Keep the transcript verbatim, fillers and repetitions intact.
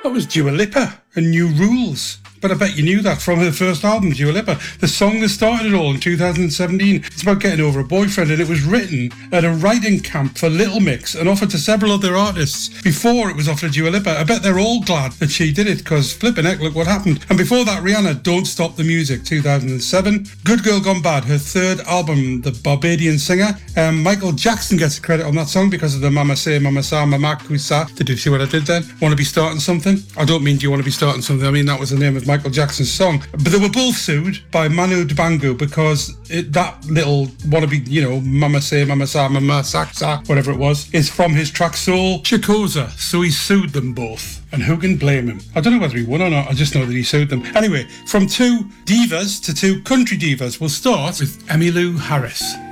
That was Dua Lipa and New Rules. But I bet you knew that from her first album, Dua Lipa. The song that started it all in two thousand seventeen. It's about getting over a boyfriend, and it was written at a writing camp for Little Mix and offered to several other artists before it was offered to Dua Lipa. I bet they're all glad that she did it, because flipping heck, look what happened. And before that, Rihanna, Don't Stop the Music, two thousand seven. Good Girl Gone Bad, her third album, the Barbadian singer. Um, Michael Jackson gets credit on that song because of the Mama Say, Mama Sa, Mama Kusa. Did you see what I did then? Want to be starting something? I don't mean do you want to be starting something. I mean that was the name of Michael Jackson's song. But they were both sued by Manu Dibango because it, that little wannabe, you know, Mama Say, Mama Sa, Mama Sa, Sa, whatever it was, is from his track Soul Chikoza. So he sued them both. And who can blame him? I don't know whether he won or not. I just know that he sued them. Anyway, from two divas to two country divas, we'll start with Emmylou Harris.